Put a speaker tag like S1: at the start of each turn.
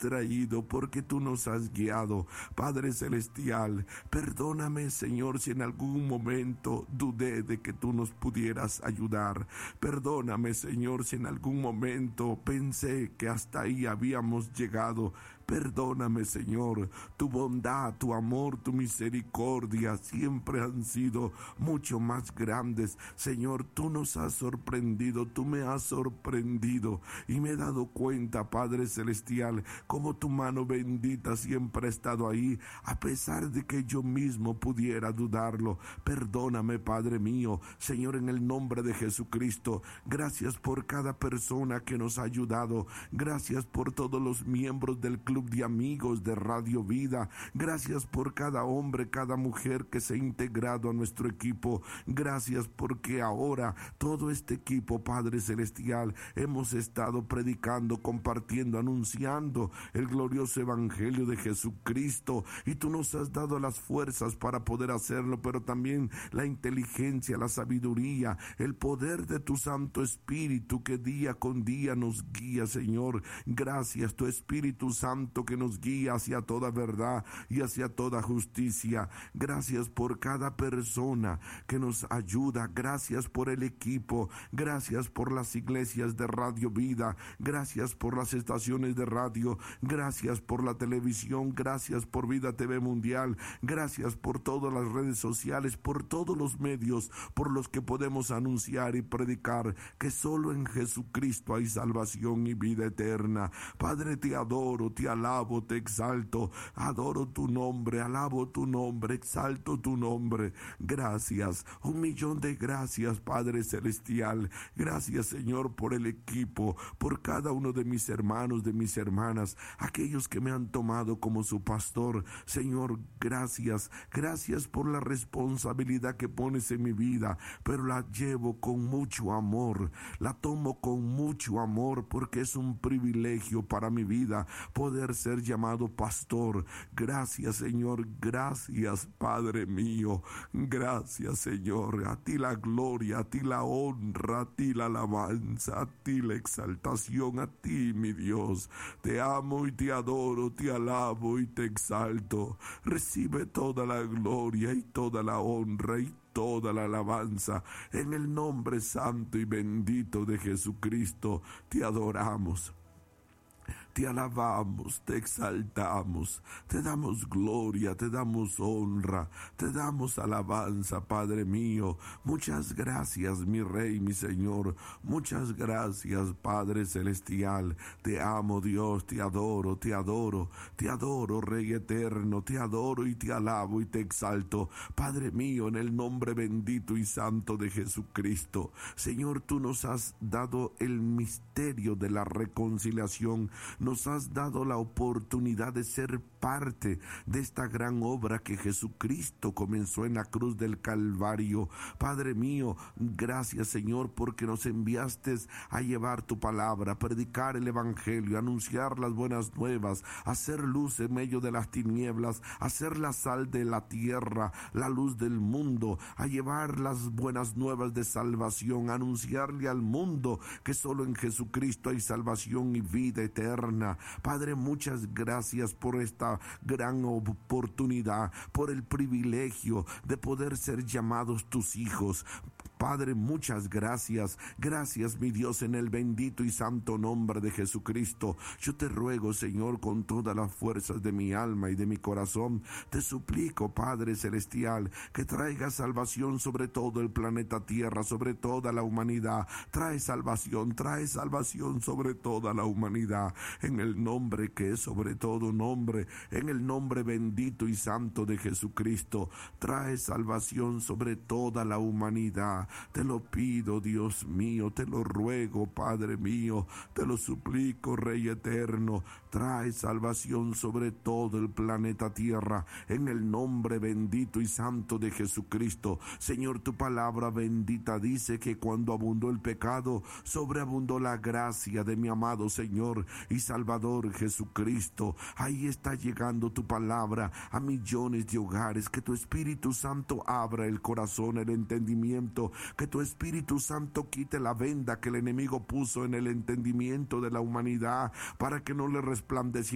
S1: traído, porque tú nos has guiado. Padre Celestial, perdóname, Señor, si en algún momento dudé de que tú nos pudieras ayudar. Perdóname, Señor, si en algún momento pensé que hasta ahí habíamos llegado. Perdóname, Señor. Tu bondad, tu amor, tu misericordia siempre han sido mucho más grandes. Señor, tú nos has sorprendido, tú me has sorprendido y me he dado cuenta, Padre Celestial, como tu mano bendita siempre ha estado ahí, a pesar de que yo mismo pudiera dudarlo. Perdóname, Padre mío. Señor, en el nombre de Jesucristo, gracias por cada persona que nos ha ayudado. Gracias por todos los miembros del club de amigos de Radio Vida. Gracias por cada hombre, cada mujer que se ha integrado a nuestro equipo. Gracias porque ahora todo este equipo, Padre Celestial, hemos estado predicando, compartiendo, anunciando el glorioso evangelio de Jesucristo, y tú nos has dado las fuerzas para poder hacerlo, pero también la inteligencia, la sabiduría, el poder de tu Santo Espíritu que día con día nos guía, Señor. Gracias, tu Espíritu Santo, que nos guía hacia toda verdad y hacia toda justicia. Gracias por cada persona que nos ayuda. Gracias por el equipo. Gracias por las iglesias de Radio Vida. Gracias por las estaciones de radio. Gracias por la televisión. Gracias por Vida TV Mundial. Gracias por todas las redes sociales, por todos los medios por los que podemos anunciar y predicar que solo en Jesucristo hay salvación y vida eterna. Padre, te adoro, te alabo, te exalto, adoro tu nombre, alabo tu nombre, exalto tu nombre. Gracias, 1,000,000 de gracias, Padre Celestial. Gracias, Señor, por el equipo, por cada uno de mis hermanos, de mis hermanas, aquellos que me han tomado como su pastor. Señor, gracias, gracias por la responsabilidad que pones en mi vida, pero la llevo con mucho amor, la tomo con mucho amor, porque es un privilegio para mi vida poder ser llamado pastor. Gracias, Señor, gracias, Padre mío, gracias, Señor. A ti la gloria, a ti la honra, a ti la alabanza, a ti la exaltación, a ti, mi Dios. Te amo y te adoro, te alabo y te exalto. Recibe toda la gloria y toda la honra y toda la alabanza. En el nombre santo y bendito de Jesucristo, te adoramos. Te alabamos, te exaltamos, te damos gloria, te damos honra, te damos alabanza, Padre mío. Muchas gracias, mi Rey, mi Señor. Muchas gracias, Padre Celestial. Te amo, Dios, te adoro, te adoro, te adoro, Rey eterno, te adoro y te alabo y te exalto. Padre mío, en el nombre bendito y santo de Jesucristo. Señor, tú nos has dado el misterio de la reconciliación. Nos has dado la oportunidad de ser parte de esta gran obra que Jesucristo comenzó en la cruz del Calvario. Padre mío, gracias, Señor, porque nos enviaste a llevar tu palabra, a predicar el evangelio, a anunciar las buenas nuevas, a hacer luz en medio de las tinieblas, a ser la sal de la tierra, la luz del mundo, a llevar las buenas nuevas de salvación, a anunciarle al mundo que solo en Jesucristo hay salvación y vida eterna. Padre, muchas gracias por esta gran oportunidad, por el privilegio de poder ser llamados tus hijos. Padre, muchas gracias. Gracias, mi Dios, en el bendito y santo nombre de Jesucristo. Yo te ruego, Señor, con todas las fuerzas de mi alma y de mi corazón, te suplico, Padre Celestial, que traiga salvación sobre todo el planeta Tierra, sobre toda la humanidad. Trae salvación sobre toda la humanidad. En el nombre que es sobre todo nombre, en el nombre bendito y santo de Jesucristo, trae salvación sobre toda la humanidad. Te lo pido, Dios mío, te lo ruego, Padre mío, te lo suplico, Rey eterno. Trae salvación sobre todo el planeta Tierra, en el nombre bendito y santo de Jesucristo. Señor, tu palabra bendita dice que cuando abundó el pecado, sobreabundó la gracia de mi amado Señor y Salvador Jesucristo. Ahí está llegando tu palabra a millones de hogares. Que tu Espíritu Santo abra el corazón, el entendimiento. Que tu Espíritu Santo quite la venda que el enemigo puso en el entendimiento de la humanidad para que no le resplandeciera